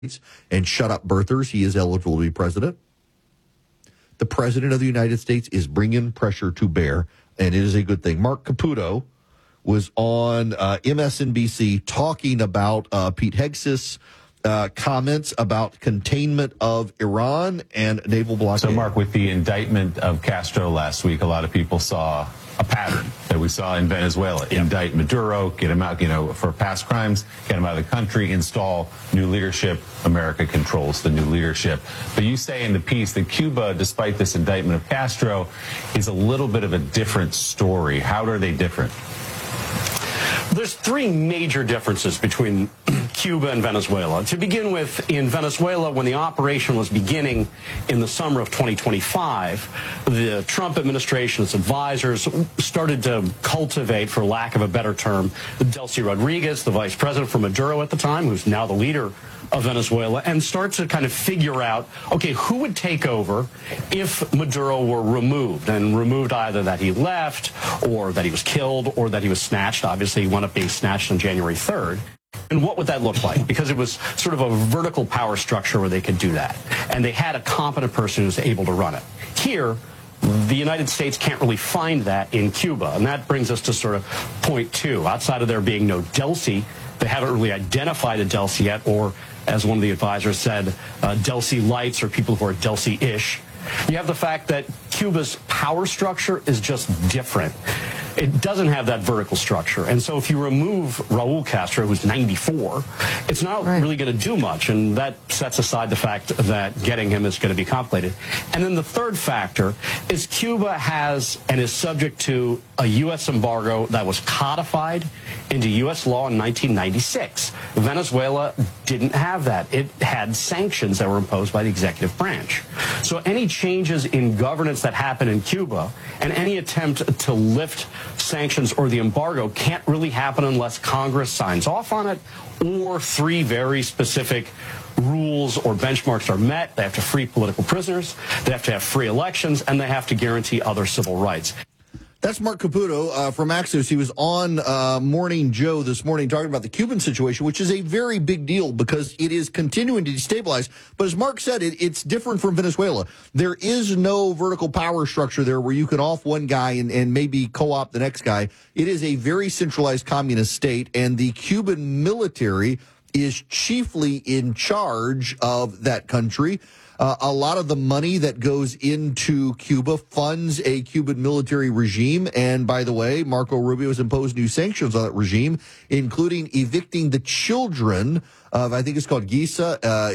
and shut up birthers, he is eligible to be president. The president of the United States is bringing pressure to bear, and it is a good thing. Mark Caputo was on MSNBC talking about Pete Hegseth's comments about containment of Iran and naval blockade. So, Mark, with the indictment of Castro last week, a lot of people saw a pattern that we saw in Venezuela. Yep. Indict Maduro, get him out, for past crimes, get him out of the country, install new leadership. America controls the new leadership. But you say in the piece that Cuba, despite this indictment of Castro, is a little bit of a different story. How are they different? There's three major differences between Cuba and Venezuela. To begin with, in Venezuela, when the operation was beginning in the summer of 2025, the Trump administration's advisors started to cultivate, for lack of a better term, Delcy Rodriguez, the vice president for Maduro at the time, who's now the leader of Venezuela, and start to kind of figure out, okay, who would take over if Maduro were removed, and removed either that he left or that he was killed or that he was snatched. Obviously, he wound up being snatched on January 3rd. And what would that look like? Because it was sort of a vertical power structure where they could do that. And they had a competent person who's able to run it. Here, the United States can't really find that in Cuba. And that brings us to sort of point two. Outside of there being no Delcy, they haven't really identified a Delcy yet, or as one of the advisors said, Delcy lights or people who are Delcy-ish. You have the fact that Cuba's power structure is just different. It doesn't have that vertical structure. And so if you remove Raul Castro, who's 94, it's not really going to do much. And that sets aside the fact that getting him is going to be complicated. And then the third factor is Cuba has and is subject to a U.S. embargo that was codified into U.S. law in 1996. Venezuela didn't have that. It had sanctions that were imposed by the executive branch. So any changes in governance that happen in Cuba and any attempt to lift sanctions or the embargo can't really happen unless Congress signs off on it or three very specific rules or benchmarks are met. They have to free political prisoners, they have to have free elections, and they have to guarantee other civil rights. That's Mark Caputo from Axios. He was on Morning Joe this morning talking about the Cuban situation, which is a very big deal because it is continuing to destabilize. But as Mark said, it's different from Venezuela. There is no vertical power structure there where you can off one guy and maybe co-opt the next guy. It is a very centralized communist state, and the Cuban military is chiefly in charge of that country. A lot of the money that goes into Cuba funds a Cuban military regime. And by the way, Marco Rubio has imposed new sanctions on that regime, including evicting the children of, I think it's called GISA.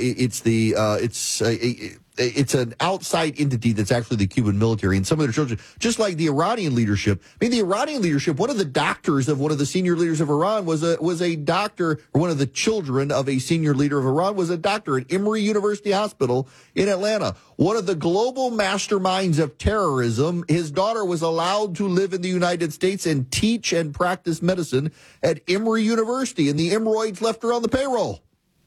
It's an outside entity that's actually the Cuban military, and some of their children, just like the Iranian leadership. I mean, the Iranian leadership, one of the doctors of one of the senior leaders of Iran was a doctor, or one of the children of a senior leader of Iran was a doctor at Emory University Hospital in Atlanta. One of the global masterminds of terrorism. His daughter was allowed to live in the United States and teach and practice medicine at Emory University, and the Emoroids left her on the payroll.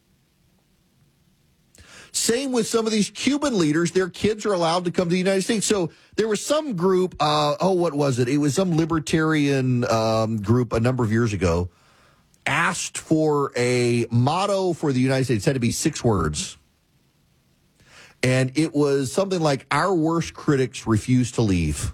Same with some of these Cuban leaders. Their kids are allowed to come to the United States. So there was some group, what was it? It was some libertarian group a number of years ago, asked for a motto for the United States. It had to be 6 words. And it was something like, our worst critics refuse to leave.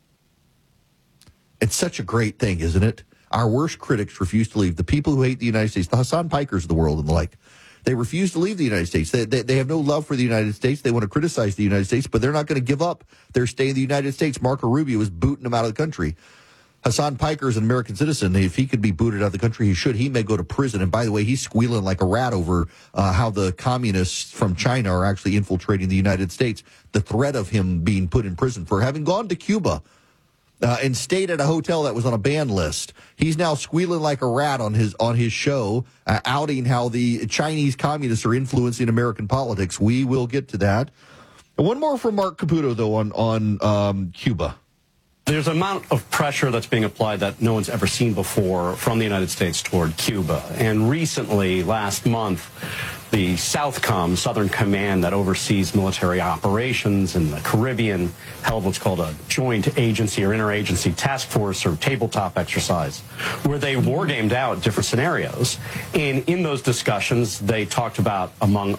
It's such a great thing, isn't it? Our worst critics refuse to leave. The people who hate the United States, the Hassan Pikers of the world and the like. They refuse to leave the United States. They have no love for the United States. They want to criticize the United States, but they're not going to give up their stay in the United States. Marco Rubio is booting them out of the country. Hassan Piker is an American citizen. If he could be booted out of the country, he should. He may go to prison. And by the way, he's squealing like a rat over how the communists from China are actually infiltrating the United States. The threat of him being put in prison for having gone to Cuba and stayed at a hotel that was on a ban list. He's now squealing like a rat on his show, outing how the Chinese communists are influencing American politics. We will get to that. And one more from Mark Caputo, though, on Cuba. There's an amount of pressure that's being applied that no one's ever seen before from the United States toward Cuba. And recently, last month, the SOUTHCOM, Southern Command, that oversees military operations in the Caribbean, held what's called a joint agency or interagency task force or tabletop exercise, where they war gamed out different scenarios. And in those discussions, they talked about, among